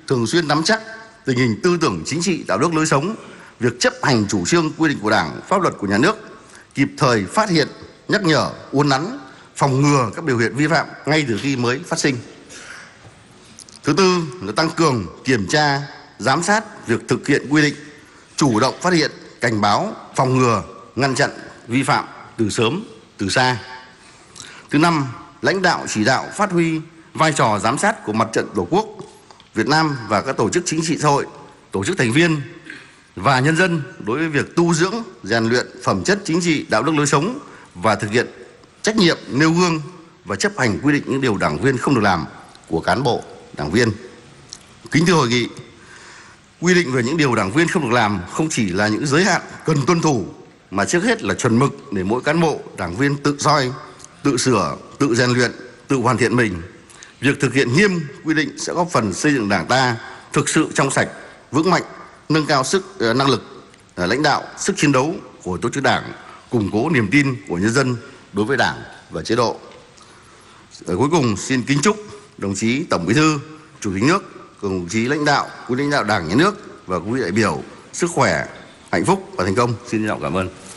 thường xuyên nắm chắc tình hình tư tưởng chính trị, đạo đức lối sống, việc chấp hành chủ trương quy định của Đảng, pháp luật của nhà nước, kịp thời phát hiện, nhắc nhở, uốn nắn, phòng ngừa các biểu hiện vi phạm ngay từ khi mới phát sinh. Thứ tư là tăng cường kiểm tra, giám sát việc thực hiện quy định, chủ động phát hiện, cảnh báo, phòng ngừa, ngăn chặn vi phạm từ sớm, từ xa. Thứ năm, lãnh đạo chỉ đạo phát huy vai trò giám sát của Mặt trận Tổ quốc Việt Nam và các tổ chức chính trị xã hội, tổ chức thành viên và nhân dân đối với việc tu dưỡng, rèn luyện phẩm chất chính trị, đạo đức lối sống và thực hiện trách nhiệm nêu gương và chấp hành quy định những điều đảng viên không được làm của cán bộ, đảng viên. Kính thưa hội nghị, quy định về những điều đảng viên không được làm không chỉ là những giới hạn cần tuân thủ mà trước hết là chuẩn mực để mỗi cán bộ, đảng viên tự soi, tự sửa, tự rèn luyện, tự hoàn thiện mình. Việc thực hiện nghiêm quy định sẽ góp phần xây dựng Đảng ta thực sự trong sạch, vững mạnh, nâng cao năng lực lãnh đạo, sức chiến đấu của tổ chức Đảng, củng cố niềm tin của nhân dân đối với Đảng và chế độ. Cuối cùng xin kính chúc đồng chí Tổng Bí thư, Chủ tịch nước, đồng chí lãnh đạo Đảng, Nhà nước và quý vị đại biểu sức khỏe, hạnh phúc và thành công. Xin trân trọng cảm ơn.